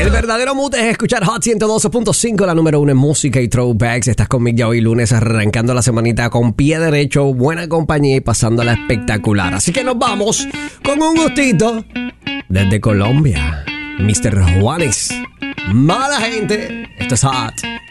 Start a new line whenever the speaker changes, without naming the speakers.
El verdadero mood es escuchar Hot 112.5, la número 1 en música y throwbacks. Estás conmigo ya hoy lunes, arrancando la semanita con pie derecho, buena compañía y pasándola espectacular. Así que nos vamos con un gustito desde Colombia. Mr. Juanes. Mala gente. Esto es Hot